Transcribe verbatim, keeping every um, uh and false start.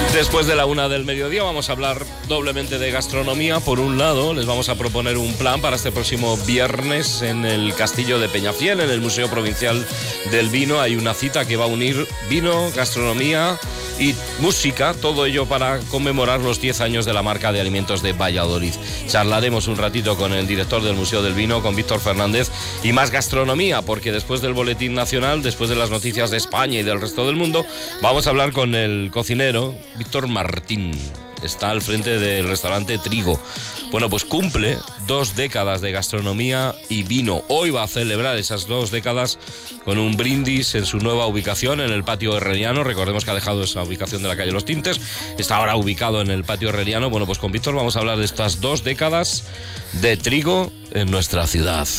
Después de la una del mediodía vamos a hablar doblemente de gastronomía. Por un lado, les vamos a proponer un plan para este próximo viernes en el Castillo de Peñafiel, en el Museo Provincial del Vino. Hay una cita que va a unir vino, gastronomía y música, todo ello para conmemorar los diez años de la marca de alimentos de Valladolid. Charlaremos un ratito con el director del Museo del Vino, con Víctor Fernández, y más gastronomía, porque después del Boletín Nacional, después de las noticias de España y del resto del mundo, vamos a hablar con el cocinero Víctor Martín. Está al frente del restaurante Trigo. Bueno, pues cumple dos décadas de gastronomía y vino. Hoy va a celebrar esas dos décadas con un brindis en su nueva ubicación, en el Patio Herreriano. Recordemos que ha dejado esa ubicación de la calle Los Tintes. Está ahora ubicado en el Patio Herreriano. Bueno, pues con Víctor vamos a hablar de estas dos décadas de Trigo en nuestra ciudad.